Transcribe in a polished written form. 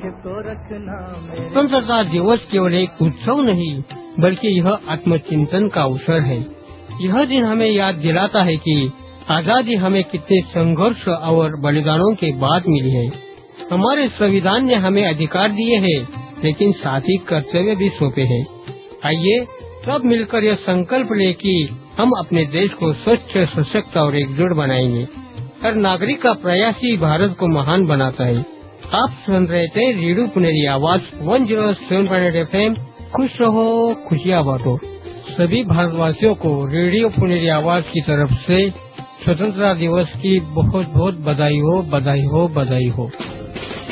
स्वतंत्रता दिवस केवल एक उत्सव नहीं बल्कि यह आत्मचिंतन का अवसर है। यह दिन हमें याद दिलाता है कि आजादी हमें कितने संघर्ष और बलिदानों के बाद मिली है। हमारे संविधान ने हमें अधिकार दिए हैं, लेकिन साथ ही कर्तव्य भी सौंपे हैं। आइए सब मिलकर यह संकल्प ले कि हम अपने देश को स्वच्छ, सशक्त और एकजुट बनाएंगे। हर नागरिक का प्रयास ही भारत को महान बनाता है। आप सुन रहे थे रेडियो पुनेरी आवाज 107.8 FM। खुश रहो, खुशियाँ बांटो। सभी भारतवासियों को रेडियो पुनेरी आवाज की तरफ से स्वतंत्रता दिवस की बहुत बहुत बधाई हो, बधाई हो, बधाई हो।